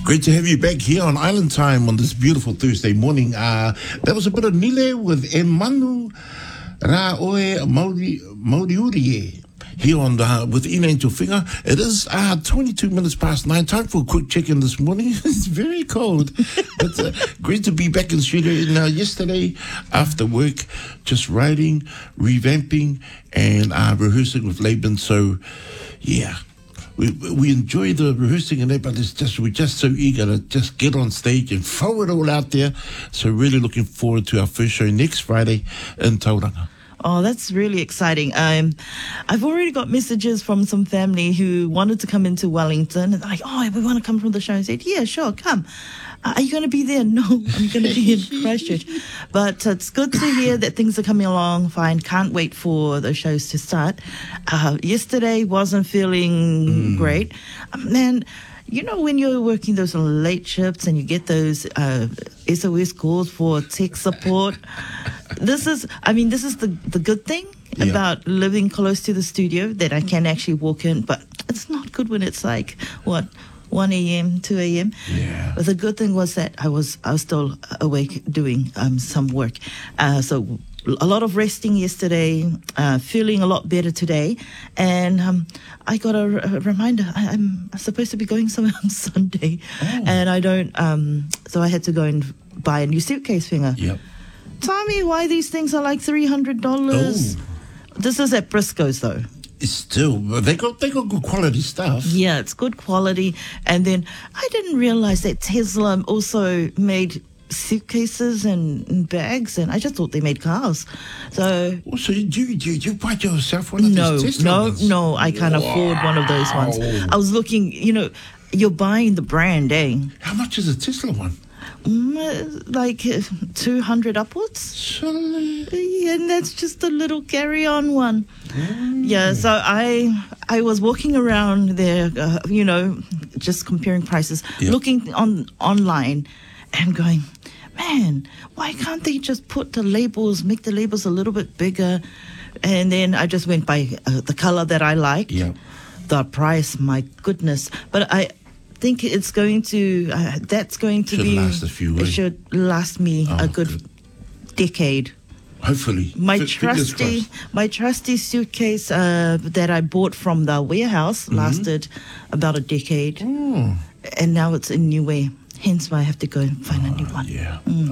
Great to have you back here on Island Time on this beautiful Thursday morning. That was a bit of Nile with Emanu Ra'oe Mauriurie here on with Ina Angel Finger. It is 22 minutes past 9. Time for a quick check-in this morning. It's very cold. But great to be back in the studio. Now, yesterday, after work, just writing, revamping, and rehearsing with Laban. So, yeah. We enjoy the rehearsing and that, but we're just so eager to just get on stage and throw it all out there. So really looking forward to our first show next Friday in Tauranga. Oh, that's really exciting. I've already got messages from some family who wanted to come into Wellington. And they're like, oh, we want to come from the show. I said, yeah, sure, come. Are you going to be there? No, I'm going to be in Christchurch. But it's good to hear that things are coming along fine. Can't wait for the shows to start. Yesterday wasn't feeling great. Man, you know, when you're working those late shifts and you get those SOS calls for tech support, this is the good thing about living close to the studio, that I can actually walk in. But it's not good when it's like, 1 a.m., 2 a.m. Yeah. But the good thing was that I was still awake doing some work. So a lot of resting yesterday, feeling a lot better today. And I got a reminder, I'm supposed to be going somewhere on Sunday. Oh. And I don't, so I had to go and buy a new suitcase, Finger. Yep. Tell me why these things are like $300. Oh. This is at Briscoe's, though. It's still, they got good quality stuff. Yeah, it's good quality. And then I didn't realize that Tesla also made suitcases and bags, and I just thought they made cars. So, so did you buy yourself one of these Tesla ones? No, I can't afford one of those ones. I was looking, you're buying the brand, eh? How much is a Tesla one? Like 200 upwards. Really? And that's just a little carry-on one. Yeah, so I was walking around there, just comparing prices, looking online and going, man, why can't they just put make the labels a little bit bigger? And then I just went by the color that I liked. Yeah. The price, my goodness. But I think it's going to, last a few it weeks. should last me a good decade. Hopefully. My trusty suitcase that I bought from the warehouse lasted about a decade. And now it's in new way. Hence why I have to go and find a new one. Yeah.